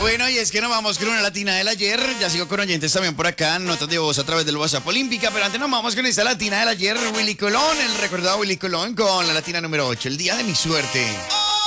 Bueno, y es que nos vamos con una latina del ayer. Ya sigo con oyentes también por acá, notas de voz a través del WhatsApp Olímpica. Pero antes nos vamos con esta latina del ayer, Willy Colón, el recordado Willy Colón, con la latina número 8, el día de mi suerte.